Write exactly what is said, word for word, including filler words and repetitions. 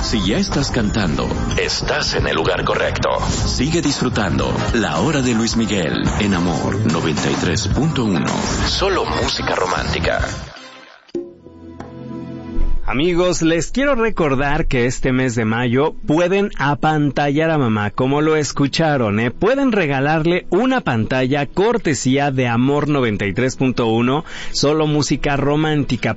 Si ya estás cantando, estás en el lugar correcto. Sigue disfrutando La Hora de Luis Miguel en Amor noventa y tres punto uno. Solo música romántica. Amigos, les quiero recordar que este mes de mayo pueden apantallar a mamá, como lo escucharon, ¿eh? Pueden regalarle una pantalla cortesía de Amor noventa y tres punto uno, solo música romántica.